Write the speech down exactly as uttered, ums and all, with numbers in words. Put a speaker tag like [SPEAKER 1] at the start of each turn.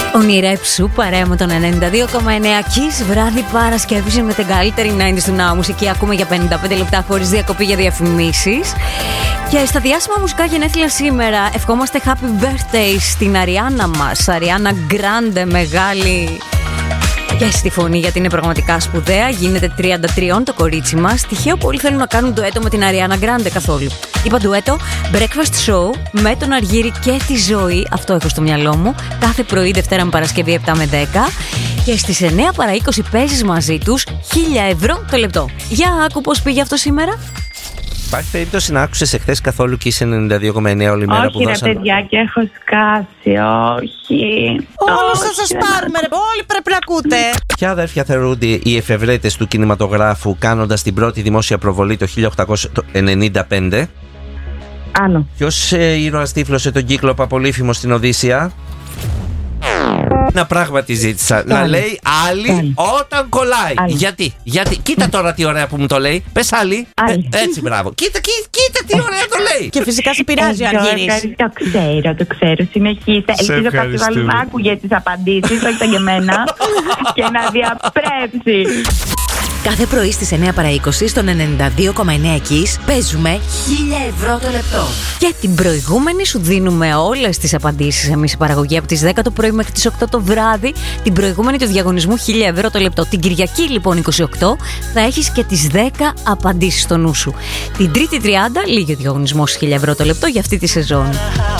[SPEAKER 1] Ονειρέψου παρέα με τον ενενήντα δύο κόμμα εννέα Kiss. Βράδυ Παρασκευή με την καλύτερη ενενήντα του Now μουσική. Ακούμε για πενήντα πέντε λεπτά χωρίς διακοπή για διαφημίσεις. Και στα διάσημα μουσικά γενέθλια σήμερα ευχόμαστε happy birthday στην Αριάννα μας. Αριάννα Γκράντε, μεγάλη και στη φωνή, γιατί είναι πραγματικά σπουδαία. Γίνεται τριάντα τρία το κορίτσι μας. Τυχαίο πολλοί θέλουν να κάνουν ντουέτο με την Αριάννα Γκράντε καθόλου. Είπα ντουέτο, breakfast show με τον Αργύρη και τη Ζωή. Αυτό έχω στο μυαλό μου. Κάθε πρωί, Δευτέρα με Παρασκευή, επτά με δέκα. Και στις εννέα παρά είκοσι παίζεις μαζί τους χίλια ευρώ το λεπτό. Για άκου πώς πήγε αυτό σήμερα.
[SPEAKER 2] Υπάρχει περίπτωση να άκουσες εχθές καθόλου και είσαι ενενήντα δύο κόμμα εννέα όλη μέρα
[SPEAKER 3] όχι,
[SPEAKER 2] που δώσαν?
[SPEAKER 3] Όχι ρε παιδιά, και έχω σκάσει, όχι.
[SPEAKER 4] Όλους θα σας πάρουμε ρε, όλοι πρέπει να ακούτε.
[SPEAKER 2] Ποια αδέρφια θεωρούνται οι εφευρέτες του κινηματογράφου κάνοντας την πρώτη δημόσια προβολή το χίλια οκτακόσια ενενήντα πέντε?
[SPEAKER 3] Άνω.
[SPEAKER 2] Ποιος ε, ήρωας τύφλωσε τον Κύκλοπα Πολύφημο στην Οδύσσεια? Ένα πράγμα τη ζήτησα. Να λέει άλλη όταν κολλάει.
[SPEAKER 3] Άλλη.
[SPEAKER 2] Γιατί, γιατί, κοίτα τώρα τι ωραία που μου το λέει. Πες άλλη. Ε, έτσι, μπράβο. Κοίτα, κοίτα, κοίτα τι ωραία το λέει.
[SPEAKER 4] Και φυσικά σε πειράζει ο Αργύρης.
[SPEAKER 3] Το ξέρω, το ξέρω. Συνεχίστε. Ελπίζω κάποιος άλλος να άκουγε τις απαντήσεις, όχι σαν και εμένα, και να διαπρέψει.
[SPEAKER 1] Κάθε πρωί στις εννέα παρά είκοσι στον ενενήντα δύο κόμμα εννέα Kiss παίζουμε χίλια ευρώ το λεπτό. Και την προηγούμενη σου δίνουμε όλες τις απαντήσεις εμείς η παραγωγή από τις δέκα το πρωί μέχρι τις οκτώ το βράδυ. Την προηγούμενη του διαγωνισμού χίλια ευρώ το λεπτό. Την Κυριακή λοιπόν είκοσι οκτώ θα έχεις και τις δέκα απαντήσεις στο νου σου. Την Τρίτη τριάντα λίγη ο διαγωνισμός χίλια ευρώ το λεπτό για αυτή τη σεζόν.